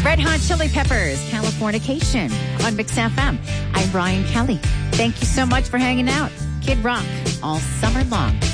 Red Hot Chili Peppers, Californication on Mix FM. I'm Brian Kelly. Thank you so much for hanging out. Kid Rock all summer long.